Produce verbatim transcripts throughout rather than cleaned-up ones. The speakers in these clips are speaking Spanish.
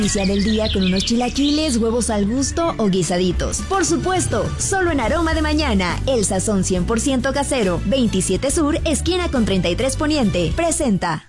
Inicia el día con unos chilaquiles, huevos al gusto o guisaditos. Por supuesto, solo en Aroma de Mañana, el sazón cien por ciento casero. veintisiete Sur, esquina con treinta y tres Poniente. Presenta.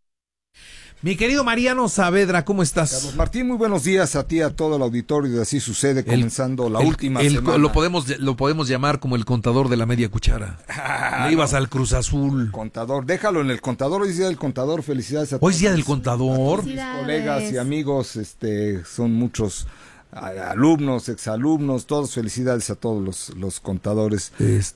Mi querido Mariano Saavedra, ¿cómo estás? Carlos Martín, muy buenos días a ti, a todo el auditorio de Así Sucede, comenzando el, la el, última el, semana. Lo podemos, lo podemos llamar como el contador de la media cuchara. Ah, Le ibas no. al Cruz Azul. Contador, déjalo en el contador, hoy es día del contador, felicidades a todos. Hoy es día del contador. Mis colegas y amigos, este, son muchos alumnos, exalumnos, todos, felicidades a todos los, los contadores.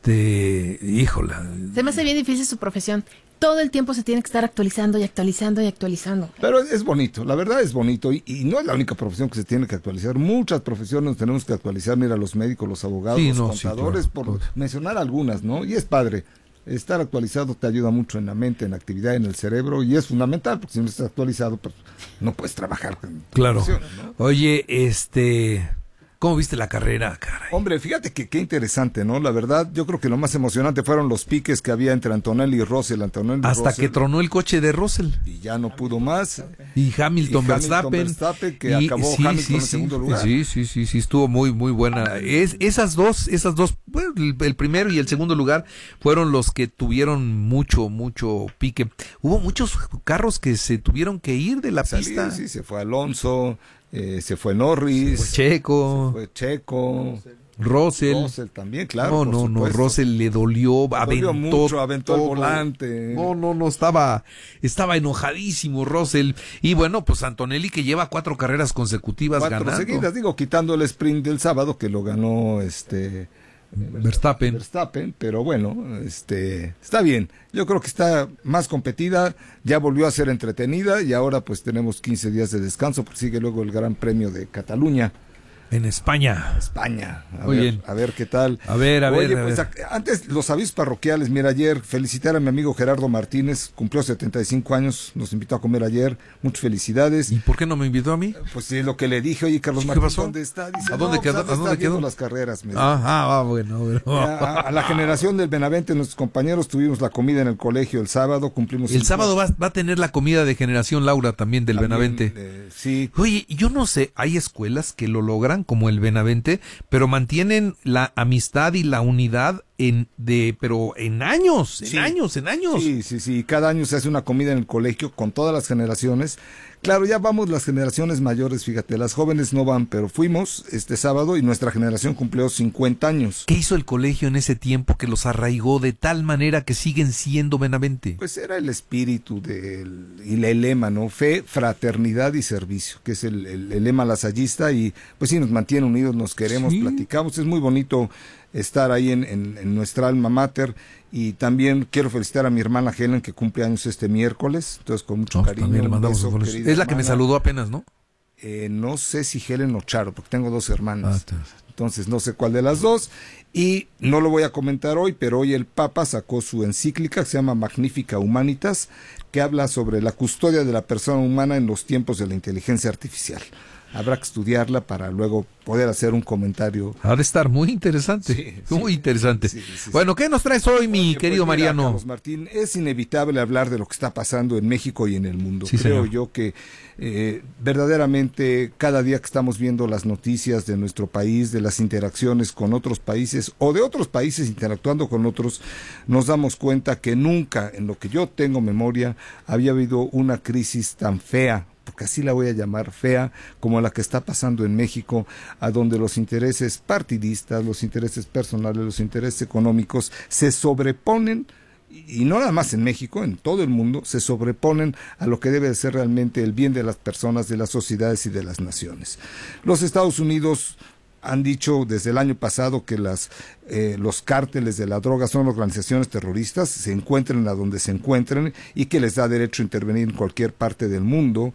Este, híjola. Se me hace bien difícil su profesión. Todo el tiempo se tiene que estar actualizando y actualizando y actualizando. Pero es bonito, la verdad es bonito, y, y no es la única profesión que se tiene que actualizar. Muchas profesiones nos tenemos que actualizar, mira, los médicos, los abogados, sí, los no, contadores, sí, claro, por claro. mencionar algunas, ¿no? Y es padre. Estar actualizado te ayuda mucho en la mente, en la actividad, en el cerebro, y es fundamental, porque si no estás actualizado, pues no puedes trabajar. Claro. ¿No? Oye, este... ¿Cómo viste la carrera, caray? Hombre, fíjate que qué interesante, ¿no? La verdad, yo creo que lo más emocionante fueron los piques que había entre Antonelli y Russell. Antonelli Hasta Russell, que tronó el coche de Russell. Y ya no pudo más. Y Hamilton, y Verstappen. Hamilton Verstappen, que y, acabó sí, Hamilton sí, en sí, segundo lugar. Sí, sí, sí, sí, estuvo muy, muy buena. Es, esas dos, esas dos, bueno, el, el primero y el segundo lugar fueron los que tuvieron mucho, mucho pique. Hubo muchos carros que se tuvieron que ir de la Salir, pista. Sí, se fue Alonso. Eh, se fue Norris, se fue Checo, se fue Checo, Russell. Russell también, claro. No, no, no, Russell le dolió, le aventó, dolió mucho, aventó todo. el volante. No, no, no, estaba, estaba enojadísimo Russell. Y bueno, pues Antonelli, que lleva cuatro carreras consecutivas Cuatro ganando. seguidas, digo, quitando el sprint del sábado que lo ganó este Verstappen. Verstappen, pero bueno, este está bien. Yo creo que está más competida, ya volvió a ser entretenida y ahora pues tenemos quince días de descanso, porque sigue luego el Gran Premio de Cataluña. En España. España. A Muy ver, bien. A ver qué tal. A ver, a ver. Oye, a pues ver. A, antes los avisos parroquiales. Mira, ayer felicitar a mi amigo Gerardo Martínez, cumplió setenta y cinco años, nos invitó a comer ayer. Muchas felicidades. ¿Y por qué no me invitó a mí? Pues sí, lo que le dije, oye, Carlos ¿Qué Martín, pasó? ¿dónde está? Dice, ¿A dónde no, quedó? pues, ¿A dónde está viendo quedó? las carreras. Me dijo. Ah, ah, bueno, bueno. A, a la generación del Benavente, nuestros compañeros, tuvimos la comida en el colegio el sábado, cumplimos... El sábado va, va a tener la comida de generación Laura también del también, Benavente. Eh, sí. Oye, yo no sé, hay escuelas que lo logran, como el Benavente, pero mantienen la amistad y la unidad en de, pero en años, en Sí. años, en años. Sí, sí, sí. Cada año se hace una comida en el colegio con todas las generaciones. Claro, ya vamos las generaciones mayores, fíjate, las jóvenes no van, pero fuimos este sábado y nuestra generación cumplió cincuenta años. ¿Qué hizo el colegio en ese tiempo que los arraigó de tal manera que siguen siendo Benavente? Pues era el espíritu del, y el lema, ¿no? Fe, fraternidad y servicio, que es el, el, el lema lasallista, y pues sí, nos mantiene unidos, nos queremos, Sí. platicamos, es muy bonito estar ahí en, en, en nuestra alma mater. Y también quiero felicitar a mi hermana Helen, que cumple años este miércoles, entonces con mucho No, cariño. también le un mandamos beso, un felicito. querida Es la que me hermana. saludó apenas, ¿no? Eh, no sé si Helen o Charo, porque tengo dos hermanas. Ah, entonces. Entonces no sé cuál de las dos. Y no lo voy a comentar hoy, pero hoy el Papa sacó su encíclica que se llama Magnifica Humanitas, que habla sobre la custodia de la persona humana en los tiempos de la inteligencia artificial. Habrá que estudiarla para luego poder hacer un comentario. Ha de estar muy interesante, Sí, muy sí. interesante. Sí, sí, bueno, ¿qué nos traes hoy, mi Oye, pues querido mira, Mariano? Carlos Martín, es inevitable hablar de lo que está pasando en México y en el mundo. Sí, Creo señor. yo que eh, verdaderamente cada día que estamos viendo las noticias de nuestro país, de las interacciones con otros países o de otros países interactuando con otros, nos damos cuenta que nunca, en lo que yo tengo memoria, había habido una crisis tan fea, porque así la voy a llamar, fea, como la que está pasando en México, a donde los intereses partidistas, los intereses personales, los intereses económicos se sobreponen, y no nada más en México, en todo el mundo, se sobreponen a lo que debe de ser realmente el bien de las personas, de las sociedades y de las naciones. Los Estados Unidos han dicho desde el año pasado que las, eh, los cárteles de la droga son organizaciones terroristas, se encuentren a donde se encuentren y que les da derecho a intervenir en cualquier parte del mundo.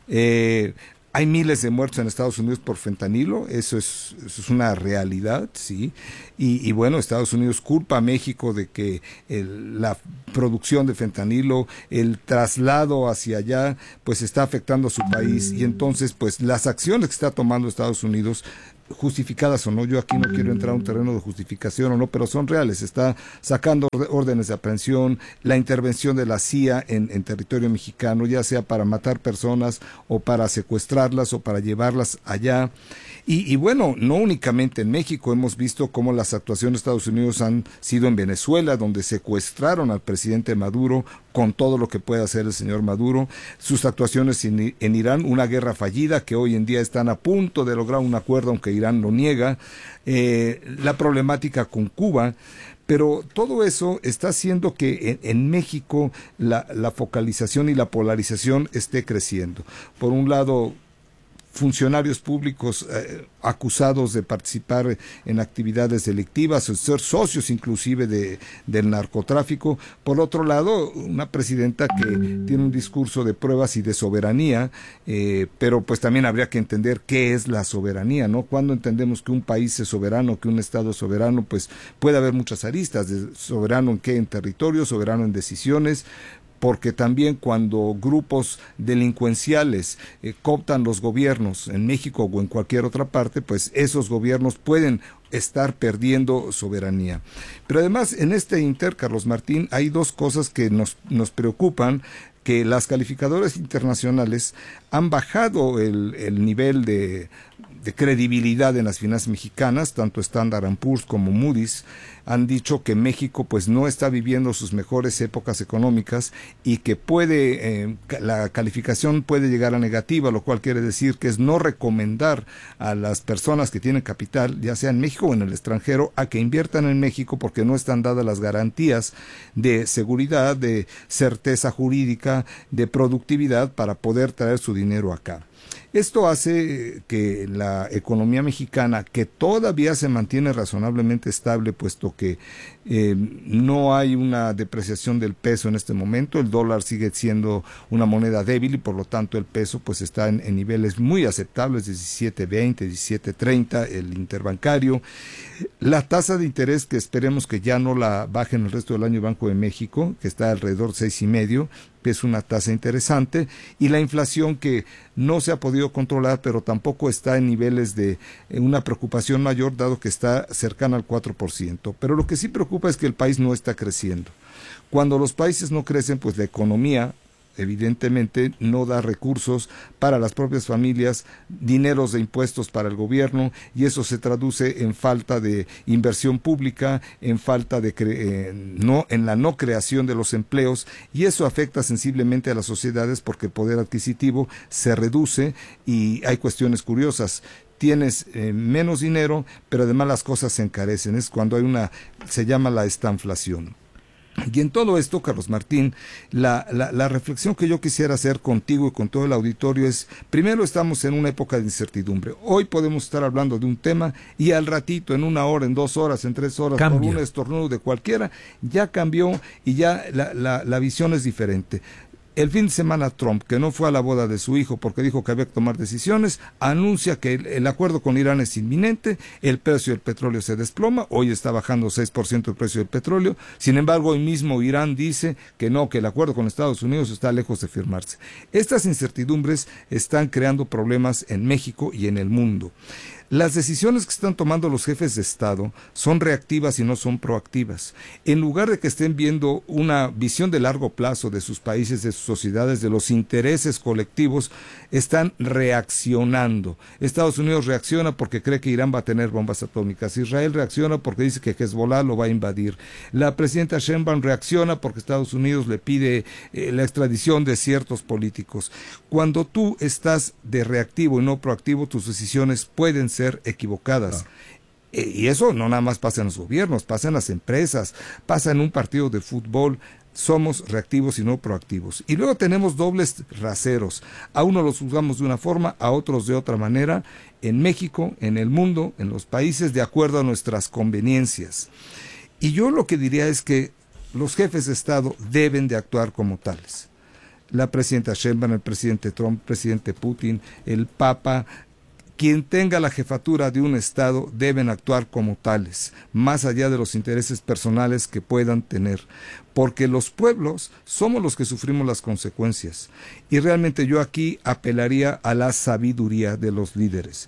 Eh, hay miles de muertos en Estados Unidos por fentanilo, eso es, eso es una realidad, sí. Y, y bueno, Estados Unidos culpa a México de que el, la producción de fentanilo, el traslado hacia allá, pues está afectando a su país. Y entonces, pues las acciones que está tomando Estados Unidos justificadas o no, yo aquí no quiero entrar a un terreno de justificación o no, pero son reales. Está sacando órdenes de aprehensión, la intervención de la C I A en, en territorio mexicano, ya sea para matar personas o para secuestrarlas o para llevarlas allá. Y, y bueno, no únicamente en México, hemos visto cómo las actuaciones de Estados Unidos han sido en Venezuela, donde secuestraron al presidente Maduro con todo lo que puede hacer el señor Maduro, sus actuaciones en, en Irán, una guerra fallida que hoy en día están a punto de lograr un acuerdo, aunque Irán lo niega, eh, la problemática con Cuba. Pero todo eso está haciendo que en, en México la, la focalización y la polarización esté creciendo. Por un lado, funcionarios públicos eh, acusados de participar en actividades delictivas o ser socios inclusive de, del narcotráfico. Por otro lado, una presidenta que tiene un discurso de pruebas y de soberanía, eh, pero pues también habría que entender qué es la soberanía, ¿no? Cuando entendemos que un país es soberano, que un estado es soberano, pues puede haber muchas aristas, de soberano en qué, en territorio, soberano en decisiones, porque también cuando grupos delincuenciales eh, cooptan los gobiernos en México o en cualquier otra parte, pues esos gobiernos pueden estar perdiendo soberanía. Pero además, en este inter, Carlos Martín, hay dos cosas que nos, nos preocupan, que las calificadoras internacionales han bajado el, el nivel de, de credibilidad en las finanzas mexicanas, tanto Standard and Poor's como Moody's han dicho que México pues no está viviendo sus mejores épocas económicas y que puede, eh, la calificación puede llegar a negativa, lo cual quiere decir que es no recomendar a las personas que tienen capital, ya sea en México o en el extranjero, a que inviertan en México porque no están dadas las garantías de seguridad, de certeza jurídica, de productividad para poder traer su dinero acá. Esto hace que la economía mexicana, que todavía se mantiene razonablemente estable, puesto que eh, no hay una depreciación del peso en este momento, el dólar sigue siendo una moneda débil y por lo tanto el peso pues está en, en niveles muy aceptables, diecisiete veinte, diecisiete treinta, el interbancario. La tasa de interés, que esperemos que ya no la baje en el resto del año Banco de México, que está alrededor de seis y medio, que es una tasa interesante, y la inflación que no se ha podido controlar, pero tampoco está en niveles de una preocupación mayor, dado que está cercana al cuatro por ciento. Pero lo que sí preocupa es que el país no está creciendo. Cuando los países no crecen, pues la economía evidentemente no da recursos para las propias familias, dineros de impuestos para el gobierno, y eso se traduce en falta de inversión pública, en falta de cre- eh, no en la no creación de los empleos, y eso afecta sensiblemente a las sociedades porque el poder adquisitivo se reduce y hay cuestiones curiosas. Tienes eh, menos dinero, pero además las cosas se encarecen. Es cuando hay una, se llama la estanflación. Y en todo esto, Carlos Martín, la, la, la reflexión que yo quisiera hacer contigo y con todo el auditorio es, primero, estamos en una época de incertidumbre. Hoy podemos estar hablando de un tema y al ratito, en una hora, en dos horas, en tres horas, Cambia. por un estornudo de cualquiera, ya cambió y ya la, la, la visión es diferente. El fin de semana Trump, que no fue a la boda de su hijo porque dijo que había que tomar decisiones, anuncia que el, el acuerdo con Irán es inminente, el precio del petróleo se desploma, hoy está bajando seis por ciento el precio del petróleo, sin embargo hoy mismo Irán dice que no, que el acuerdo con Estados Unidos está lejos de firmarse. Estas incertidumbres están creando problemas en México y en el mundo. Las decisiones que están tomando los jefes de Estado son reactivas y no son proactivas. En lugar de que estén viendo una visión de largo plazo de sus países, de sus sociedades, de los intereses colectivos, están reaccionando. Estados Unidos reacciona porque cree que Irán va a tener bombas atómicas. Israel reacciona porque dice que Hezbollah lo va a invadir. La presidenta Sheinbaum reacciona porque Estados Unidos le pide eh, la extradición de ciertos políticos. Cuando tú estás de reactivo y no proactivo, tus decisiones pueden ser equivocadas. Ah. Y eso no nada más pasa en los gobiernos, pasa en las empresas, pasa en un partido de fútbol. Somos reactivos y no proactivos. Y luego tenemos dobles raseros. A uno los juzgamos de una forma, a otros de otra manera, en México, en el mundo, en los países, de acuerdo a nuestras conveniencias. Y yo lo que diría es que los jefes de Estado deben de actuar como tales. La presidenta Sheinbaum, el presidente Trump, el presidente Putin, el Papa, quien tenga la jefatura de un Estado deben actuar como tales, más allá de los intereses personales que puedan tener, porque los pueblos somos los que sufrimos las consecuencias. Y realmente yo aquí apelaría a la sabiduría de los líderes.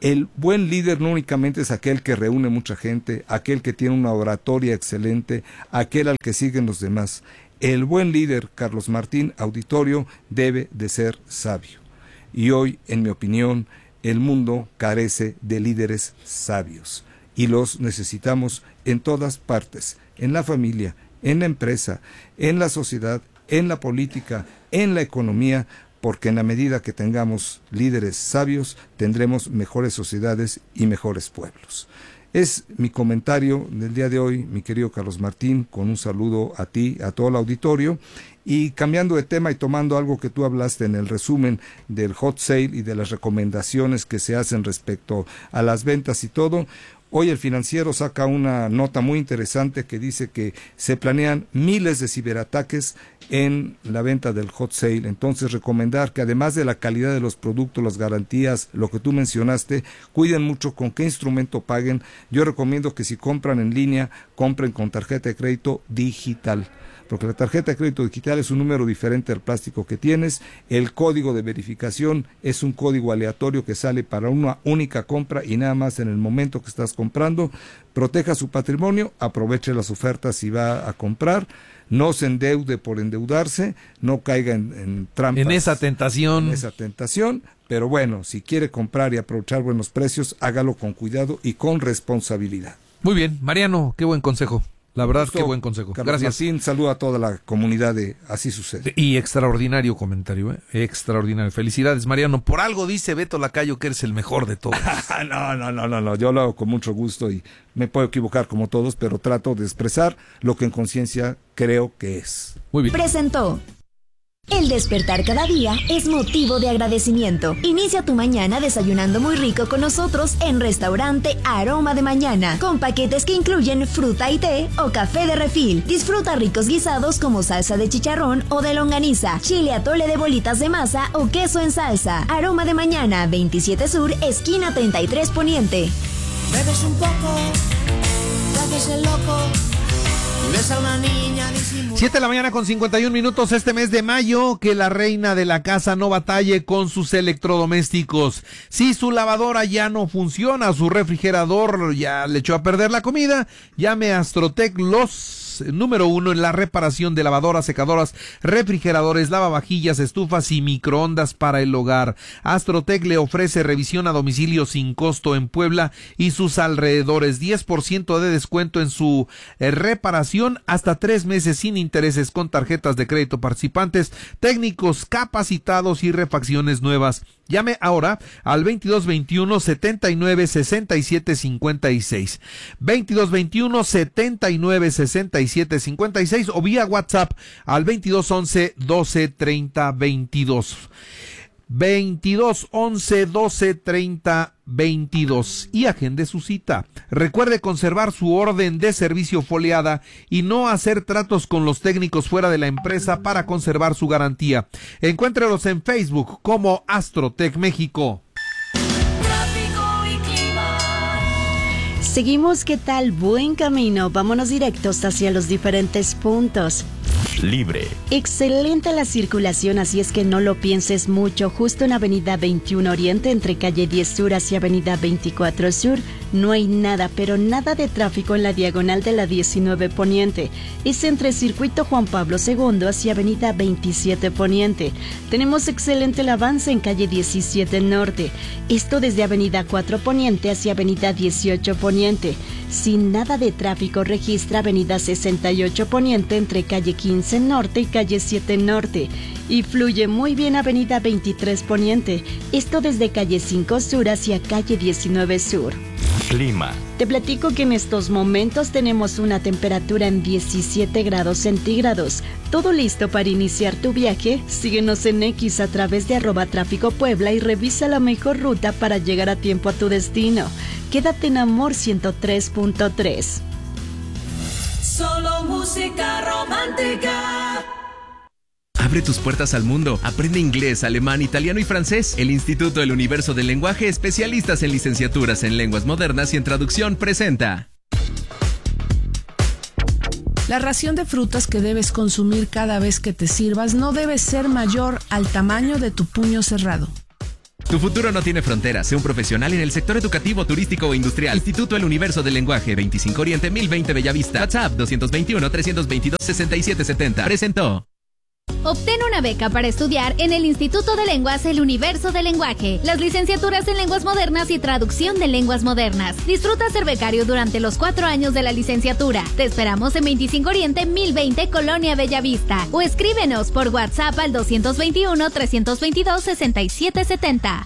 El buen líder no únicamente es aquel que reúne mucha gente, aquel que tiene una oratoria excelente, aquel al que siguen los demás. El buen líder, Carlos Martín, auditorio, debe de ser sabio. Y hoy, en mi opinión, el mundo carece de líderes sabios. Y los necesitamos en todas partes, en la familia, en la empresa, en la sociedad, en la política, en la economía, porque en la medida que tengamos líderes sabios, tendremos mejores sociedades y mejores pueblos. Es mi comentario del día de hoy, mi querido Carlos Martín, con un saludo a ti, a todo el auditorio, y cambiando de tema y tomando algo que tú hablaste en el resumen del hot sale y de las recomendaciones que se hacen respecto a las ventas y todo. Hoy el Financiero saca una nota muy interesante que dice que se planean miles de ciberataques en la venta del hot sale. Entonces, recomendar que además de la calidad de los productos, las garantías, lo que tú mencionaste, cuiden mucho con qué instrumento paguen. Yo recomiendo que si compran en línea, compren con tarjeta de crédito digital, porque la tarjeta de crédito digital es un número diferente al plástico que tienes. El código de verificación es un código aleatorio que sale para una única compra y nada más en el momento que estás comprando. Proteja su patrimonio, aproveche las ofertas si va a comprar, no se endeude por endeudarse, no caiga en, en trampas. En esa tentación. En esa tentación, pero bueno, si quiere comprar y aprovechar buenos precios, hágalo con cuidado y con responsabilidad. Muy bien, Mariano, qué buen consejo. La verdad, Justo, qué buen consejo. Carlos Gracias. Martín, saludo a toda la comunidad de Así Sucede. Y extraordinario comentario, ¿eh? Extraordinario. Felicidades, Mariano. Por algo dice Beto Lacayo que eres el mejor de todos. no, no, no, no, no. Yo lo hago con mucho gusto y me puedo equivocar como todos, pero trato de expresar lo que en conciencia creo que es. Muy bien. Presentó. El despertar cada día es motivo de agradecimiento. Inicia tu mañana desayunando muy rico con nosotros en Restaurante Aroma de Mañana, con paquetes que incluyen fruta y té o café de refil. Disfruta ricos guisados como salsa de chicharrón o de longaniza, chile atole de bolitas de masa o queso en salsa. Aroma de Mañana, veintisiete Sur, esquina treinta y tres Poniente. Bebes un poco, te haces el loco. Ves a una niña disimulada. siete de la mañana con cincuenta y un minutos este mes de mayo. Que la reina de la casa no batalle con sus electrodomésticos. Si su lavadora ya no funciona, su refrigerador ya le echó a perder la comida, llame a Astrotec, los número uno en la reparación de lavadoras, secadoras, refrigeradores, lavavajillas, estufas y microondas para el hogar. Astrotec le ofrece revisión a domicilio sin costo en Puebla y sus alrededores. diez por ciento de descuento en su eh, reparación, hasta tres meses sin intereses con tarjetas de crédito participantes, técnicos capacitados y refacciones nuevas. Llame ahora al veintidós veintiuno, setenta y nueve, sesenta y siete cincuenta y seis. veintidós veintiuno, setenta y nueve, sesenta y siete cincuenta y seis o vía WhatsApp al veintidós once, doce treinta veintidós. veintidós once, doce treinta veintidós y agende su cita. Recuerde conservar su orden de servicio foliada y no hacer tratos con los técnicos fuera de la empresa para conservar su garantía. Encuéntrelos en Facebook como Astrotec México. Seguimos, ¿qué tal? Buen camino. Vámonos directos hacia los diferentes puntos. Libre. Excelente la circulación, así es que no lo pienses mucho. Justo en Avenida veintiuno Oriente, entre calle diez Sur hacia Avenida veinticuatro Sur, no hay nada, pero nada de tráfico en la diagonal de la diecinueve Poniente. Es entre Circuito Juan Pablo segundo hacia Avenida veintisiete Poniente. Tenemos excelente el avance en calle diecisiete Norte. Esto desde Avenida cuatro Poniente hacia Avenida dieciocho Poniente. Sin nada de tráfico, registra Avenida sesenta y ocho Poniente entre calle quince Norte y calle siete Norte. Y fluye muy bien Avenida veintitrés Poniente. Esto desde calle cinco Sur hacia calle diecinueve Sur. Clima. Te platico que en estos momentos tenemos una temperatura en diecisiete grados centígrados. ¿Todo listo para iniciar tu viaje? Síguenos en X a través de arroba tráfico Puebla y revisa la mejor ruta para llegar a tiempo a tu destino. Quédate en Amor ciento tres punto tres. Solo música romántica. Abre tus puertas al mundo. Aprende inglés, alemán, italiano y francés. El Instituto del Universo del Lenguaje, especialistas en licenciaturas en lenguas modernas y en traducción, presenta. La ración de frutas que debes consumir cada vez que te sirvas no debe ser mayor al tamaño de tu puño cerrado. Tu futuro no tiene fronteras. Sé un profesional en el sector educativo, turístico o industrial. Instituto El Universo del Lenguaje, veinticinco Oriente, mil veinte Bellavista. WhatsApp, dos dos uno, tres dos dos, seis siete siete cero. Presentó. Obtén una beca para estudiar en el Instituto de Lenguas El Universo del Lenguaje. Las licenciaturas en Lenguas Modernas y Traducción de Lenguas Modernas. Disfruta ser becario durante los cuatro años de la licenciatura. Te esperamos en veinticinco Oriente, mil veinte Colonia Bellavista. O escríbenos por WhatsApp al dos dos uno, tres dos dos, seis siete siete cero.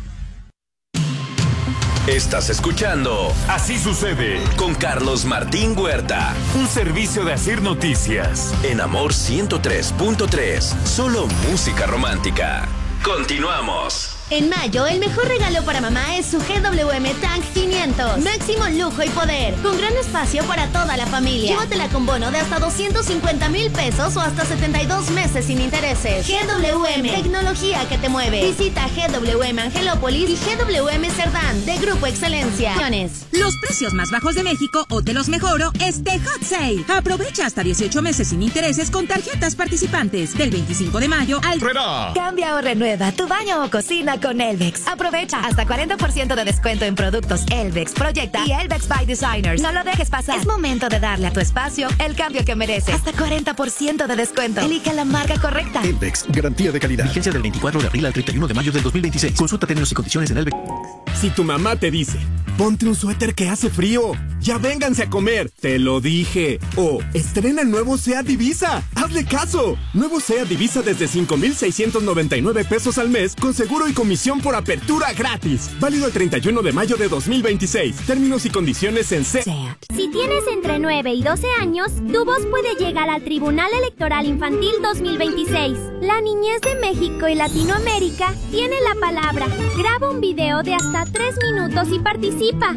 Estás escuchando Así Sucede con Carlos Martín Huerta. Un servicio de Asir Noticias. En Amor ciento tres punto tres. Solo música romántica. Continuamos. En mayo, el mejor regalo para mamá es su G W M Tank quinientos. Máximo lujo y poder, con gran espacio para toda la familia. Llévatela con bono de hasta doscientos cincuenta mil pesos o hasta setenta y dos meses sin intereses. G W M, tecnología que te mueve. Visita G W M Angelópolis y G W M Cerdán, de Grupo Excelencia. Los precios más bajos de México o te los mejoro es The Hot Sale. Aprovecha hasta dieciocho meses sin intereses con tarjetas participantes. Del veinticinco de mayo al... Cambia o renueva tu baño o cocina con Elvex. Aprovecha hasta cuarenta por ciento de descuento en productos Elvex, Proyecta y Elvex by Designers. No lo dejes pasar. Es momento de darle a tu espacio el cambio que merece. Hasta cuarenta por ciento de descuento. Elige la marca correcta. Elvex, garantía de calidad. Vigencia del veinticuatro de abril al treinta y uno de mayo del dos mil veintiséis. Consulta términos y condiciones en Elvex. Si tu mamá te dice, ponte un suéter que hace frío, ya vénganse a comer, te lo dije. O estrena el nuevo SEAT Divisa, hazle caso. Nuevo SEAT Divisa desde cinco mil seiscientos noventa y nueve pesos al mes, con seguro y comisión por apertura gratis. Válido el treinta y uno de mayo de dos mil veintiséis. Términos y condiciones en SEAT. Si tienes entre nueve y doce años, tu voz puede llegar al Tribunal Electoral Infantil dos mil veintiséis. La niñez de México y Latinoamérica tiene la palabra. Graba un video de hasta tres minutos y participa.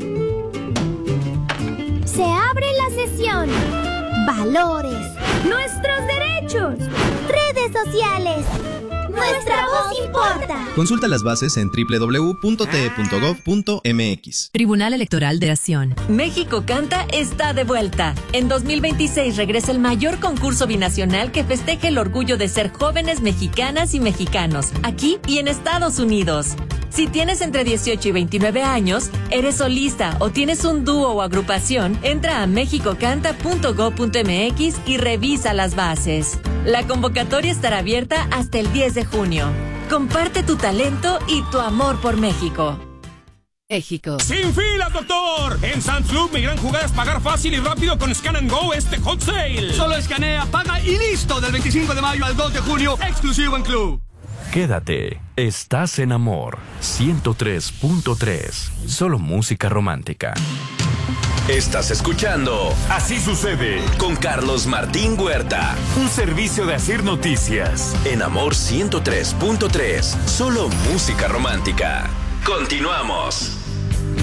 Se abre la sesión. Valores. Nuestros derechos. Redes sociales. Nuestra voz importa. Consulta las bases en doble u doble u doble u punto t e punto gov punto m x. Tribunal Electoral de Nación. México Canta está de vuelta. En dos mil veintiséis regresa el mayor concurso binacional que festeja el orgullo de ser jóvenes mexicanas y mexicanos, aquí y en Estados Unidos. Si tienes entre dieciocho y veintinueve años, eres solista o tienes un dúo o agrupación, entra a mexico canta punto gov punto m x y revisa las bases. La convocatoria estará abierta hasta el diez de junio. Comparte tu talento y tu amor por México. México. ¡Sin filas, doctor! En Sam's Club, mi gran jugada es pagar fácil y rápido con Scan and Go este Hot Sale. Solo escanea, paga y listo. Del veinticinco de mayo al dos de junio, exclusivo en Club. Quédate, estás en Amor ciento tres punto tres. Solo música romántica. Estás escuchando Así Sucede con Carlos Martín Huerta. Un servicio de Asir Noticias. En Amor ciento tres punto tres. Solo música romántica. Continuamos.